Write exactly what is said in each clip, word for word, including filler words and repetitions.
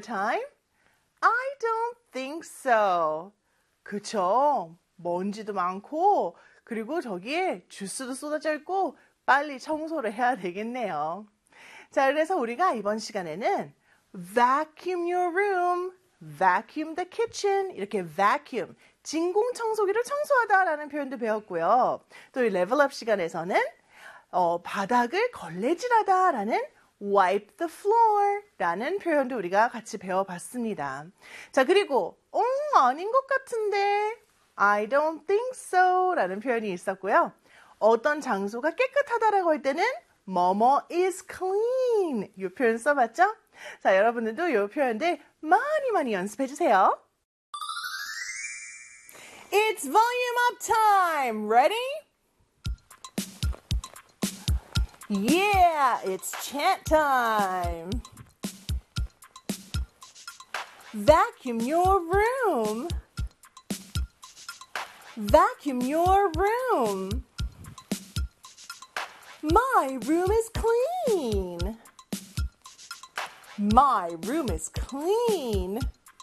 time? I don't think so. 그쵸? 먼지도 많고 그리고 저기에 주스도 쏟아져 있고 빨리 청소를 해야 되겠네요. 자, 그래서 우리가 이번 시간에는 vacuum your room, vacuum the kitchen 이렇게 vacuum, 진공 청소기를 청소하다라는 표현도 배웠고요. 또 이 레벨업 시간에서는 어, 바닥을 걸레질하다라는 wipe the floor 라는 표현도 우리가 같이 배워봤습니다. 자, 그리고 음, 아닌 것 같은데 I don't think so 라는 표현이 있었고요. 어떤 장소가 깨끗하다라고 할 때는 뭐뭐 is clean 이 표현 써봤죠? 자, 여러분들도 이 표현들 많이 많이 연습해주세요. It's volume up time. Ready? Yeah, it's chant time. Vacuum your room. Vacuum your room. My room is clean. My room is clean.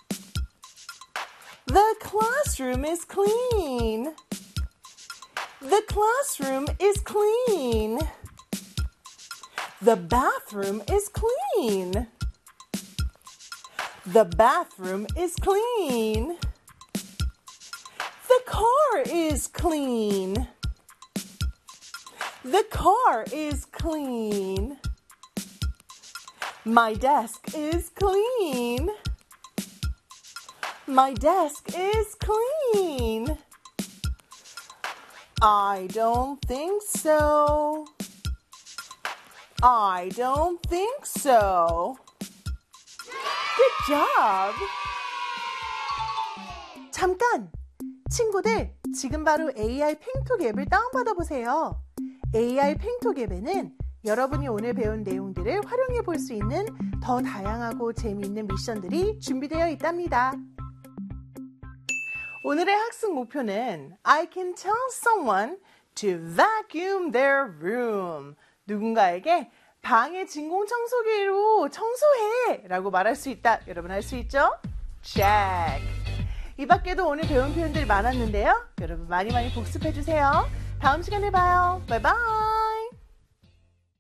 The classroom is clean. The classroom is clean. The bathroom is clean. The bathroom is clean. The car is clean. The car is clean. My desk is clean. My desk is clean. I don't think so. I don't think so. Good job. 잠깐! 친구들, 지금 바로 에이아이 팽톡 앱을 다운받아 보세요. 에이아이 팽톡 앱에는 여러분이 오늘 배운 내용들을 활용해 볼 수 있는 더 다양하고 재미있는 미션들이 준비되어 있답니다. 오늘의 학습 목표는 I can tell someone to vacuum their room. 누군가에게 방의 진공 청소기로 청소해 라고 말할 수 있다. 여러분 할 수 있죠? check. 이 밖에도 오늘 배운 표현들 많았는데요. 여러분 많이 많이 복습해 주세요. 다음 시간에 봐요. 바이바이.